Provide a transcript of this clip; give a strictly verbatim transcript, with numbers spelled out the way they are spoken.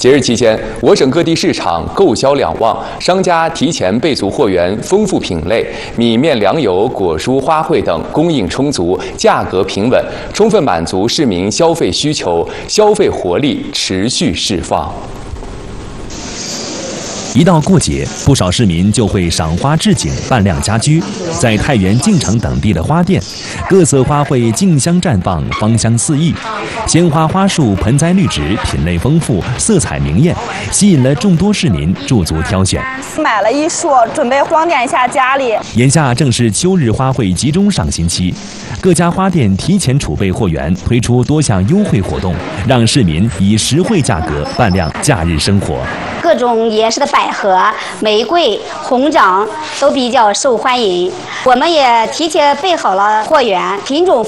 节日期间，我省各地市场购销两旺，商家提前备足货源，丰富品类，米面粮油、果蔬、花卉等供应充足，价格平稳，充分满足市民消费需求，消费活力持续释放。 一到过节，不少市民就会赏花置景、扮靓家居。在太原、晋城等地的花店，各色花卉竞相绽放，芳香四溢。鲜花花束盆栽绿植，品类丰富，色彩明艳，吸引了众多市民驻足挑选。 买了一束，准备装点一下家里。 眼下正是秋日花卉集中上新期，各家花店提前储备货源，推出多项优惠活动，让市民以实惠价格扮靓假日生活。 各种颜色的百合、玫瑰、红掌都比较受欢迎。我们也提前备好了货源，品种